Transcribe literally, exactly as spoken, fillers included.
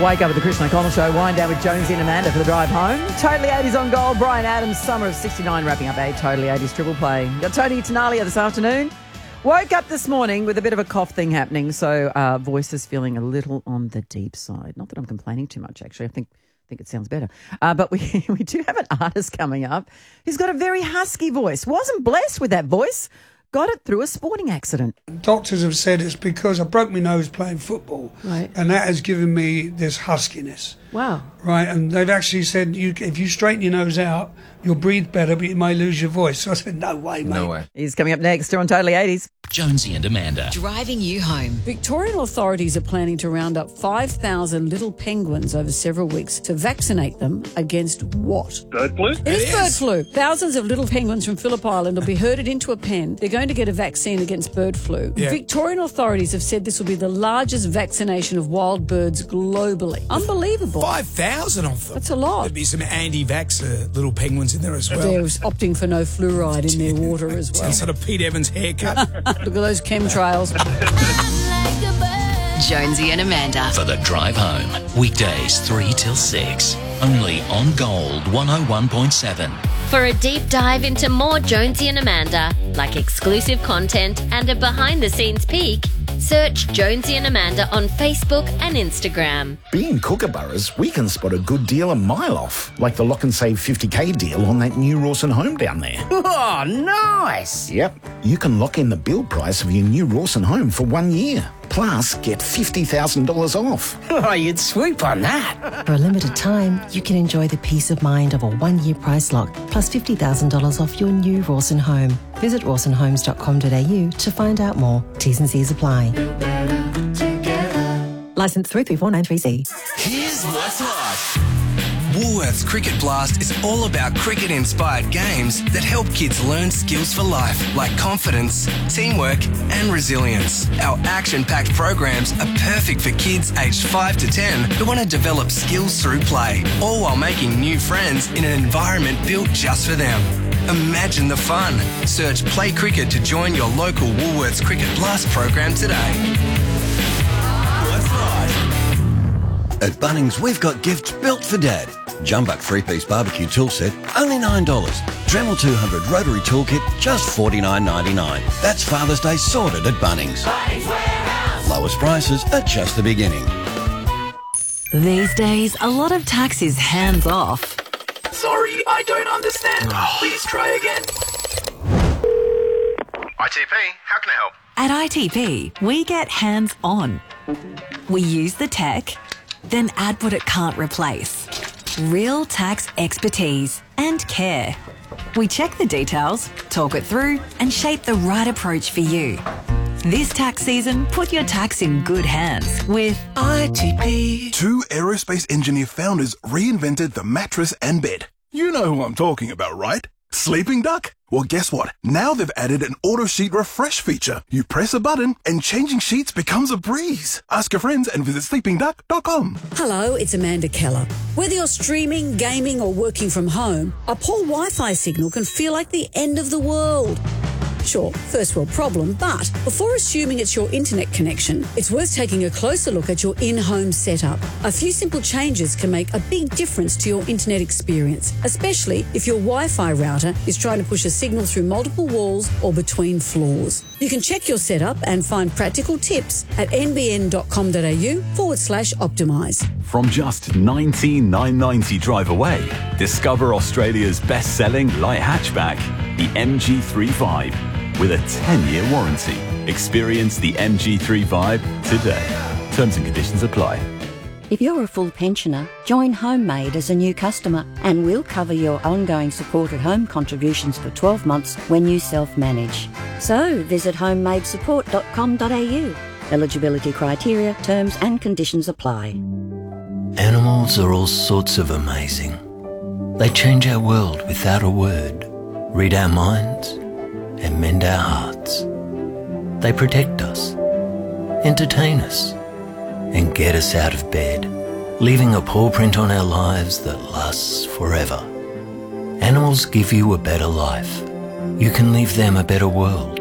Wake up with the Chris O'Connell Show. Wind down with Jonesy and Amanda for the drive home. Totally eighties on gold. Brian Adams, summer of sixty-nine, wrapping up a Totally eighties triple play. Got Tony Tenalia this afternoon. Woke up this morning with a bit of a cough thing happening, so uh, voice is feeling a little on the deep side. Not that I'm complaining too much, actually. I think I think it sounds better. Uh, but we we do have an artist coming up who's got a very husky voice. Wasn't blessed with that voice. Got it through a sporting accident. Doctors have said it's because I broke my nose playing football, right, and that has given me this huskiness. Wow. Right, and they've actually said you, if you straighten your nose out, you'll breathe better, but you may lose your voice. So I said, no way, mate. No way. He's coming up next. You're on Totally eighties. Jonesy and Amanda. Driving you home. Victorian authorities are planning to round up five thousand little penguins over several weeks to vaccinate them against what? Bird flu? It is bird flu. Thousands of little penguins from Phillip Island will be herded into a pen. They're going to get a vaccine against bird flu. Yeah. Victorian authorities have said this will be the largest vaccination of wild birds globally. Unbelievable. five thousand of them. That's a lot. There'd be some anti-vaxxer little penguins in there as well. They're opting for no fluoride in their water as well. Some sort of Pete Evans haircut. Look at those chemtrails. Jonesy and Amanda. For the drive home. Weekdays three till six. Only on Gold one oh one point seven. For a deep dive into more Jonesy and Amanda, like exclusive content and a behind-the-scenes peek, search Jonesy and Amanda on Facebook and Instagram. Being Kookaburras, we can spot a good deal a mile off, like the Lock and Save fifty K deal on that new Rawson home down there. Oh, nice! Yep, you can lock in the build price of your new Rawson home for one year. Plus, get fifty thousand dollars off. Oh, you'd swoop on that. For a limited time, you can enjoy the peace of mind of a one-year price lock, plus fifty thousand dollars off your new Rawson home. Visit rawson homes dot com dot a u to find out more. T's and C's apply. Licence three three four nine three C. Here's what's hot. Woolworths Cricket Blast is all about cricket-inspired games that help kids learn skills for life, like confidence, teamwork and resilience. Our action-packed programs are perfect for kids aged five to ten who want to develop skills through play, all while making new friends in an environment built just for them. Imagine the fun. Search Play Cricket to join your local Woolworths Cricket Blast program today. What's right? At Bunnings, we've got gifts built for Dad. Jumbuck three-piece barbecue tool set, only nine dollars. Dremel two hundred rotary toolkit, just forty-nine ninety-nine. That's Father's Day sorted at Bunnings. Bunnings Warehouse. Lowest prices at just the beginning. These days, a lot of tax is hands off. Sorry, I don't understand. Please try again. I T P, how can I help? At I T P, we get hands on. We use the tech, then add what it can't replace. Real tax expertise and care. We check the details, talk it through, and shape the right approach for you. This tax season, put your tax in good hands with I T P. Two aerospace engineer founders reinvented the mattress and bed. You know who I'm talking about, right? Sleeping Duck? Well, guess what? Now they've added an auto sheet refresh feature. You press a button and changing sheets becomes a breeze. Ask your friends and visit sleeping duck dot com. Hello, it's Amanda Keller. Whether you're streaming, gaming or working from home, a poor Wi-Fi signal can feel like the end of the world. Sure, first world problem, but before assuming it's your internet connection, it's worth taking a closer look at your in-home setup. A few simple changes can make a big difference to your internet experience, especially if your Wi-Fi router is trying to push a signal through multiple walls or between floors. You can check your setup and find practical tips at n b n dot com dot a u forward slash optimise. From just nineteen thousand nine hundred ninety drive away, discover Australia's best-selling light hatchback, the M G thirty-five. With a ten-year warranty. Experience the M G thirty-five today. Terms and conditions apply. If you're a full pensioner, join Homemade as a new customer and we'll cover your ongoing support at home contributions for twelve months when you self-manage. So visit homemade support dot com dot a u. Eligibility criteria, terms and conditions apply. Animals are all sorts of amazing. They change our world without a word, read our minds, and mend our hearts. They protect us, entertain us, and get us out of bed, leaving a paw print on our lives that lasts forever. Animals give you a better life. You can leave them a better world.